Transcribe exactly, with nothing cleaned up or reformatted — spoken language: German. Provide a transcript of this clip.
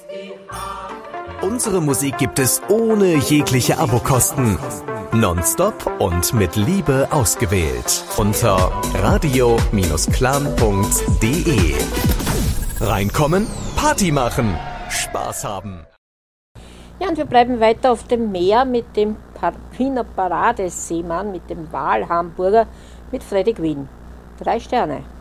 Unsere Musik gibt es ohne jegliche Abokosten. Nonstop und mit Liebe ausgewählt. Unter radio Bindestrich clan Punkt de. Reinkommen, Party machen, Spaß haben. Ja, und wir bleiben weiter auf dem Meer mit dem Par- Wiener Paradeseemann, mit dem Walhamburger, mit Freddy Quinn. Drei Sterne.